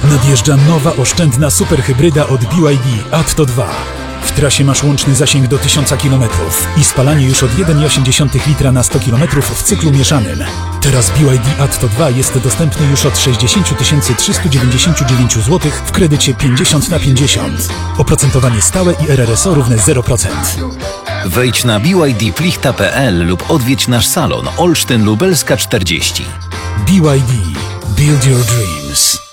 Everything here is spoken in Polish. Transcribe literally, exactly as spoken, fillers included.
Nadjeżdża nowa oszczędna superhybryda od B Y D Atto dwa. W trasie masz łączny zasięg do tysiąc kilometrów i spalanie już od jeden przecinek osiem litra na sto kilometrów w cyklu mieszanym. Teraz B Y D Atto dwa jest dostępny już od sześćdziesiąt tysięcy trzysta dziewięćdziesiąt dziewięć złotych w kredycie pięćdziesiąt na pięćdziesiąt. Oprocentowanie stałe i R R S O równe zero procent. Wejdź na b y d plichta kropka p l lub odwiedź nasz salon Olsztyn Lubelska czterdzieści. B Y D. Build your dreams.